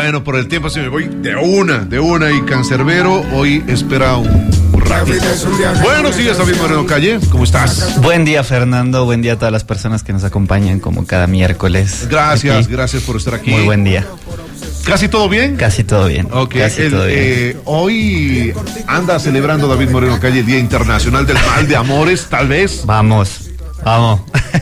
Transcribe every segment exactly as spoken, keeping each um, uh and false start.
Bueno, por el tiempo se me voy de una, de una y cancerbero. Hoy espera un ratito. Buenos días, David Moreno Calle. ¿Cómo estás? Buen día, Fernando. Buen día a todas las personas que nos acompañan como cada miércoles. Gracias, aquí. gracias por estar aquí. Muy buen día. ¿Casi todo bien? Casi todo bien. Ok, Casi el, todo bien. Eh, hoy anda celebrando David Moreno Calle el Día Internacional del Mal de Amores, tal vez. Vamos, vamos.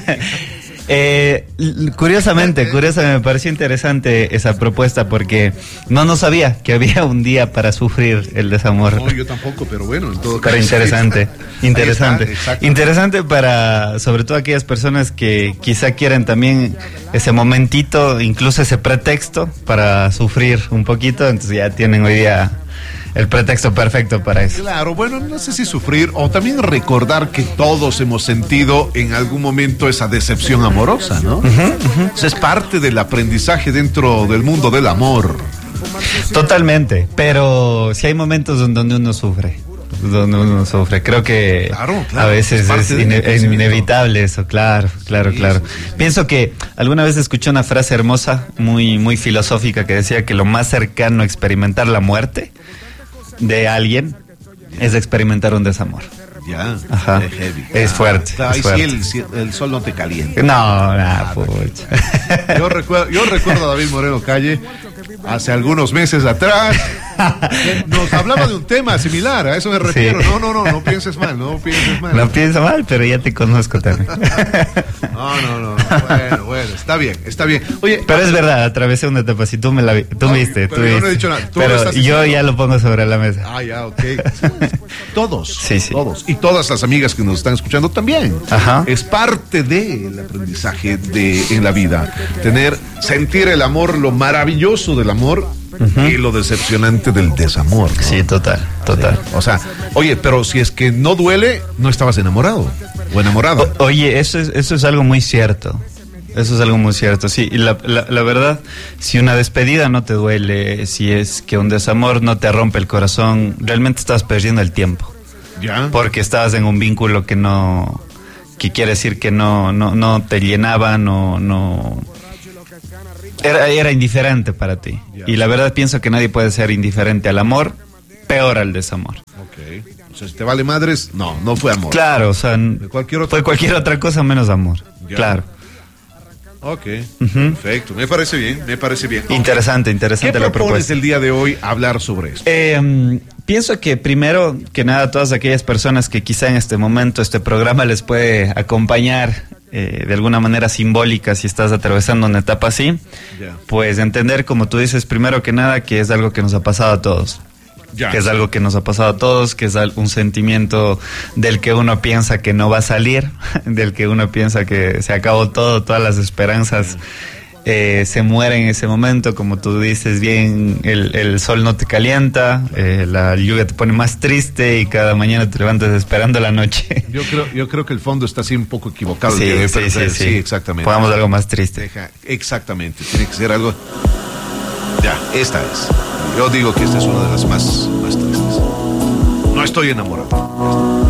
Eh, curiosamente, curiosamente me pareció interesante esa propuesta porque no no sabía que había un día para sufrir el desamor. No, yo tampoco, pero bueno, en todo caso. Pero interesante, interesante, está, interesante para sobre todo aquellas personas que quizá quieren también ese momentito, incluso ese pretexto para sufrir un poquito, entonces ya tienen hoy día el pretexto perfecto para eso. Claro, bueno, no sé si sufrir o también recordar que todos hemos sentido en algún momento esa decepción amorosa, ¿no? Uh-huh, uh-huh. Eso es parte del aprendizaje dentro del mundo del amor. Totalmente, pero si hay momentos donde uno sufre, donde uno sufre, creo que claro, claro, a veces es, es, ine- es inevitable eso, claro, claro, sí, claro. Sí, sí. Pienso que alguna vez escuché una frase hermosa, muy, muy filosófica, que decía que lo más cercano a experimentar la muerte de alguien es experimentar un desamor. Ya, ajá. Es, heavy. Es fuerte. Claro, es y fuerte. si el, si el sol no te calienta. No, nah, pucha. Yo recuerdo, yo recuerdo a David Moreno Calle hace algunos meses atrás. Nos hablaba de un tema similar, a eso me refiero. Sí. No, no, no, no pienses mal, no pienses mal. No pienso mal, pero ya te conozco también. No, no, no. Bueno, bueno, está bien, está bien. Oye, pero es verdad, atravesé una etapa así, tú me la vi, tú no, me viste, pero tú yo viste. no he dicho nada. Tú pero lo estás yo diciendo. Ya lo pongo sobre la mesa. Ah, ya, ok. Todos, sí, sí. todos. Y todas las amigas que nos están escuchando también. Ajá. Es parte del aprendizaje de en la vida. Tener, sentir el amor, lo maravilloso del amor. Uh-huh. Y lo decepcionante del desamor, ¿no? Sí, total, total. Sí. O sea, oye, pero si es que no duele, no estabas enamorado o enamorada. O, oye, eso es, eso es algo muy cierto. Eso es algo muy cierto, sí. Y la, la, la verdad, si una despedida no te duele, si es que un desamor no te rompe el corazón, realmente estás perdiendo el tiempo. ¿Ya? Porque estabas en un vínculo que no, que quiere decir que no, no, no te llenaba, no, no. Era, era indiferente para ti. Yeah. Y la verdad pienso que nadie puede ser indiferente al amor, peor al desamor. Ok. O sea, si te vale madres, no, no fue amor. Claro, o sea, de cualquier otra fue cualquier otra cosa menos amor. Yeah. Claro. Ok, uh-huh. Perfecto, me parece bien, me parece bien. Interesante, interesante la propuesta. ¿Qué propones el día de hoy hablar sobre esto? Eh, um, pienso que primero que nada todas aquellas personas que quizá en este momento este programa les puede acompañar eh, de alguna manera simbólica si estás atravesando una etapa así, yeah. Pues entender, como tú dices, primero que nada que es algo que nos ha pasado a todos. Ya, que es sí. algo que nos ha pasado a todos, que es un sentimiento del que uno piensa que no va a salir, del que uno piensa que se acabó todo, todas las esperanzas eh, se mueren en ese momento, como tú dices bien, el, el sol no te calienta, eh, la lluvia te pone más triste y cada mañana te levantas esperando la noche. Yo creo, yo creo que el fondo está así un poco equivocado. Sí, que sí, sí, sí, sí, exactamente. Pongamos algo más triste. Deja, exactamente, tiene que ser algo... Ya, esta es. Yo digo que esta es una de las más, más tristes. No estoy enamorado.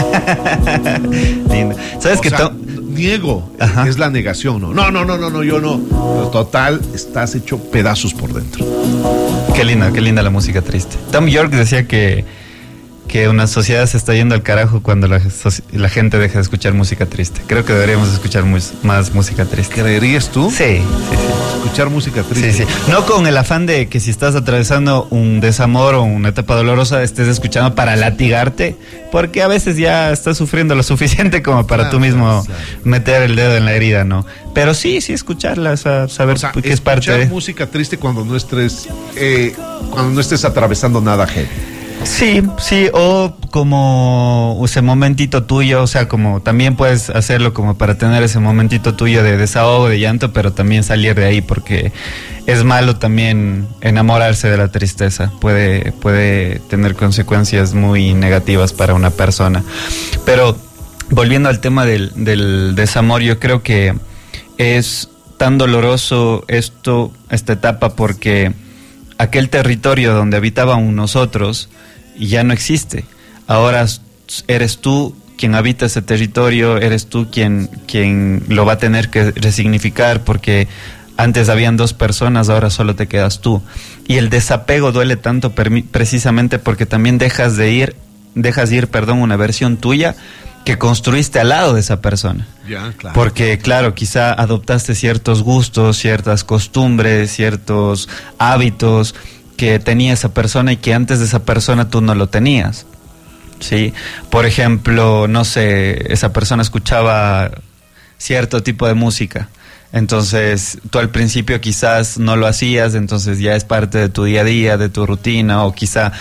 Lindo. ¿Sabes qué? To- niego. Ajá. Es la negación, ¿no? No, no, no, no, no, yo no. Pero total, estás hecho pedazos por dentro. Qué linda, qué linda la música triste. Tom York decía que, que una sociedad se está yendo al carajo cuando la, la gente deja de escuchar música triste. Creo que deberíamos escuchar mus, más música triste. ¿Creerías tú? Sí, sí, sí. Escuchar música triste. Sí, sí. No con el afán de que si estás atravesando un desamor o una etapa dolorosa estés escuchando para latigarte, porque a veces ya estás sufriendo lo suficiente como para claro, tú mismo claro. meter el dedo en la herida, ¿no? Pero sí, sí escucharla, saber o sea, que es parte de... Escuchar música triste cuando no estés, eh, cuando no estés atravesando nada heavy. Sí, sí, o como ese momentito tuyo, o sea, como también puedes hacerlo como para tener ese momentito tuyo de desahogo, de llanto, pero también salir de ahí, porque es malo también enamorarse de la tristeza, puede, puede tener consecuencias muy negativas para una persona. Pero volviendo al tema del, del desamor, yo creo que es tan doloroso esto, esta etapa, porque aquel territorio donde habitaban nosotros ya no existe. Ahora eres tú quien habita ese territorio, eres tú quien, quien lo va a tener que resignificar, porque Antes habían dos personas, ahora solo te quedas tú. Y el desapego duele tanto precisamente porque también dejas de ir, dejas de ir, perdón, una versión tuya que construiste al lado de esa persona. Ya, claro. Porque, claro, quizá adoptaste ciertos gustos, ciertas costumbres, ciertos hábitos que tenía esa persona y que antes de esa persona tú no lo tenías. ¿Sí? Por ejemplo, no sé, esa persona escuchaba cierto tipo de música. Entonces, tú al principio quizás no lo hacías, entonces ya es parte de tu día a día, de tu rutina, o quizá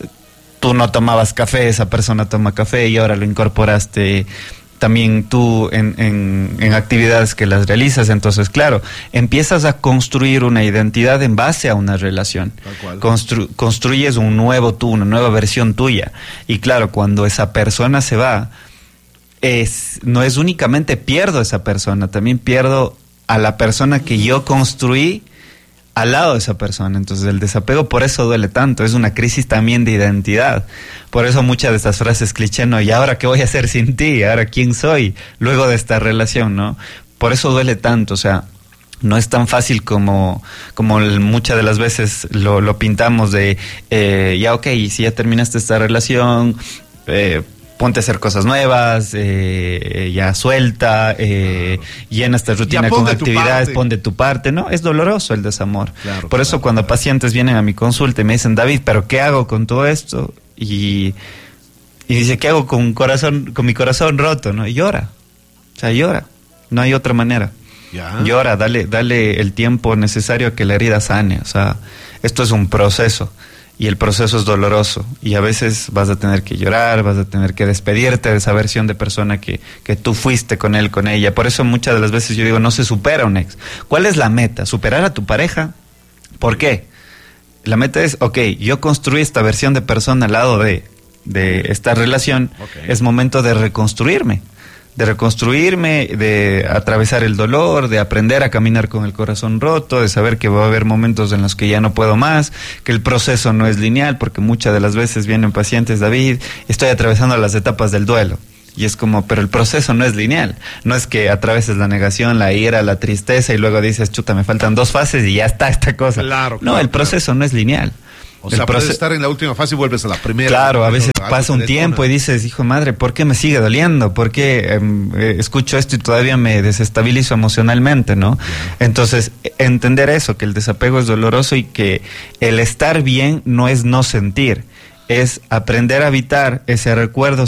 tú no tomabas café, esa persona toma café y ahora lo incorporaste también tú en, en, en actividades que las realizas. Entonces, claro, empiezas a construir una identidad en base a una relación. Constru, construyes un nuevo tú, una nueva versión tuya. Y claro, cuando esa persona se va, es, no es únicamente pierdo a esa persona, también pierdo a la persona que yo construí al lado de esa persona. Entonces el desapego por eso duele tanto, es una crisis también de identidad. Por eso muchas de estas frases cliché, ¿no? ¿Y ahora qué voy a hacer sin ti? ¿Ahora quién soy? Luego de esta relación, ¿no? Por eso duele tanto, o sea, no es tan fácil como, como muchas de las veces lo, lo pintamos de, eh, ya ok, si ya terminaste esta relación, eh, ponte a hacer cosas nuevas, eh, ya suelta, eh, claro. llena esta rutina con actividades, pon de tu parte. No, es doloroso el desamor. Claro, Por eso claro, cuando claro. pacientes vienen a mi consulta y me dicen, David, ¿pero qué hago con todo esto? Y, y dice, ¿qué hago con, corazón, con mi corazón roto? ¿No? Y llora, o sea, llora, no hay otra manera. Ya. Llora, dale, dale el tiempo necesario a que la herida sane. O sea, esto es un proceso. Y el proceso es doloroso y a veces vas a tener que llorar, vas a tener que despedirte de esa versión de persona que, que tú fuiste con él, con ella. Por eso muchas de las veces yo digo, no se supera un ex. ¿Cuál es la meta? ¿Superar a tu pareja? ¿Por qué? La meta es, ok, yo construí esta versión de persona al lado de, de esta relación, okay. es momento de reconstruirme. de reconstruirme, de atravesar el dolor, de aprender a caminar con el corazón roto, de saber que va a haber momentos en los que ya no puedo más, que el proceso no es lineal, porque muchas de las veces vienen pacientes, David, estoy atravesando las etapas del duelo. Y es como, pero el proceso no es lineal. No es que atraveses la negación, la ira, la tristeza y luego dices, chuta, me faltan dos fases y ya está esta cosa. Claro, no, claro, el proceso claro. no es lineal. O sea, puedes estar en la última fase y vuelves a la primera. Claro, a veces pasa un tiempo y dices, hijo de madre, ¿por qué me sigue doliendo? ¿Por qué eh, escucho esto y todavía me desestabilizo emocionalmente, no? Bien. Entonces, entender eso, que el desapego es doloroso y que el estar bien no es no sentir, es aprender a evitar ese recuerdo